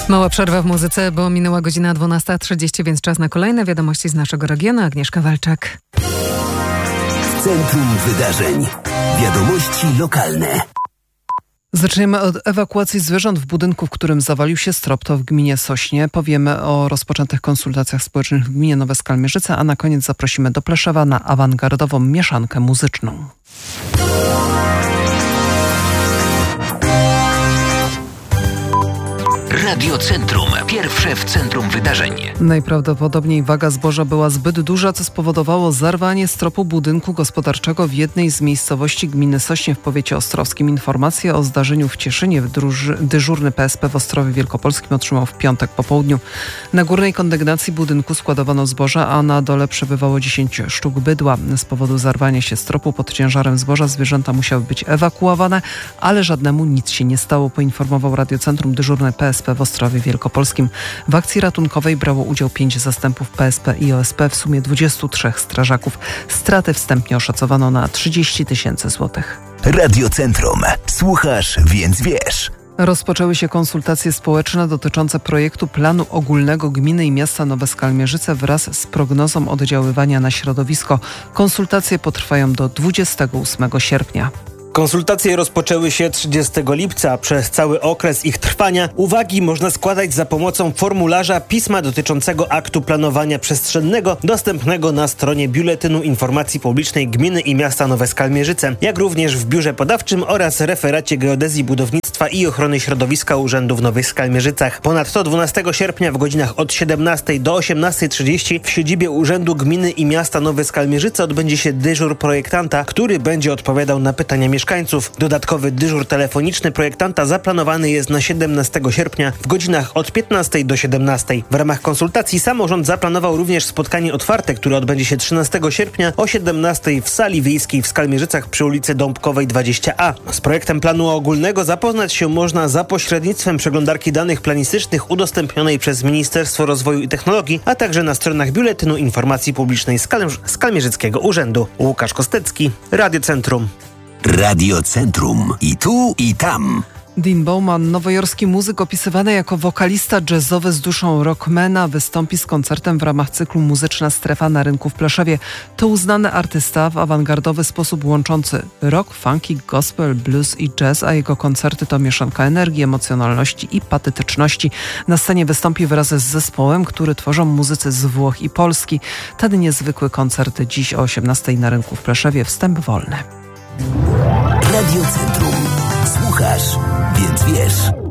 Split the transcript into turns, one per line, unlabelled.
Mała przerwa w muzyce, bo minęła godzina 12:30, więc czas na kolejne wiadomości z naszego regionu. Agnieszka Walczak.
W centrum wydarzeń. Wiadomości lokalne.
Zaczniemy od ewakuacji zwierząt w budynku, w którym zawalił się strop. To w gminie Sośnie. Powiemy o rozpoczętych konsultacjach społecznych w gminie Nowe Skalmierzyce, a na koniec zaprosimy do Pleszewa na awangardową mieszankę muzyczną.
Radio Centrum. Pierwsze w centrum wydarzeń.
Najprawdopodobniej waga zboża była zbyt duża, co spowodowało zarwanie stropu budynku gospodarczego w jednej z miejscowości gminy Sośnie w powiecie ostrowskim. Informację o zdarzeniu w Cieszynie dyżurny PSP w Ostrowie Wielkopolskim otrzymał w piątek po południu. Na górnej kondygnacji budynku składowano zboże, a na dole przebywało 10 sztuk bydła. Z powodu zarwania się stropu pod ciężarem zboża zwierzęta musiały być ewakuowane, ale żadnemu nic się nie stało, poinformował Radio Centrum dyżurny PSP w Ostrowie Wielkopolskim. W akcji ratunkowej brało udział 5 zastępów PSP i OSP, w sumie 23 strażaków. Straty wstępnie oszacowano na 30 000 złotych.
Radio Centrum. Słuchasz, więc wiesz.
Rozpoczęły się konsultacje społeczne dotyczące projektu planu ogólnego gminy i miasta Nowe Skalmierzyce wraz z prognozą oddziaływania na środowisko. Konsultacje potrwają do 28 sierpnia.
Konsultacje rozpoczęły się 30 lipca. Przez cały okres ich trwania uwagi można składać za pomocą formularza pisma dotyczącego aktu planowania przestrzennego dostępnego na stronie Biuletynu Informacji Publicznej Gminy i Miasta Nowe Skalmierzyce, jak również w Biurze Podawczym oraz Referacie Geodezji, Budownictwa i Ochrony Środowiska Urzędu w Nowych Skalmierzycach. Ponadto 12 sierpnia w godzinach od 17 do 18:30 w siedzibie Urzędu Gminy i Miasta Nowe Skalmierzyce odbędzie się dyżur projektanta, który będzie odpowiadał na pytania mieszkańców. Dodatkowy dyżur telefoniczny projektanta zaplanowany jest na 17 sierpnia w godzinach od 15 do 17. W ramach konsultacji samorząd zaplanował również spotkanie otwarte, które odbędzie się 13 sierpnia o 17 w sali wiejskiej w Skalmierzycach przy ulicy Dąbkowej 20A. Z projektem planu ogólnego zapoznać się można za pośrednictwem przeglądarki danych planistycznych udostępnionej przez Ministerstwo Rozwoju i Technologii, a także na stronach Biuletynu Informacji Publicznej Skalmierzyckiego Urzędu. Łukasz Kostecki, Radio Centrum.
Radio Centrum. I tu, i tam.
Dean Bowman, nowojorski muzyk opisywany jako wokalista jazzowy z duszą rockmana, wystąpi z koncertem w ramach cyklu Muzyczna Strefa na rynku w Pleszewie. To uznany artysta w awangardowy sposób łączący rock, funky, gospel, blues i jazz, a jego koncerty to mieszanka energii, emocjonalności i patetyczności. Na scenie wystąpi wraz z zespołem, który tworzą muzycy z Włoch i Polski. Ten niezwykły koncert dziś o 18 na rynku w Pleszewie. Wstęp wolny.
Radio Centrum. Słuchasz, więc wiesz.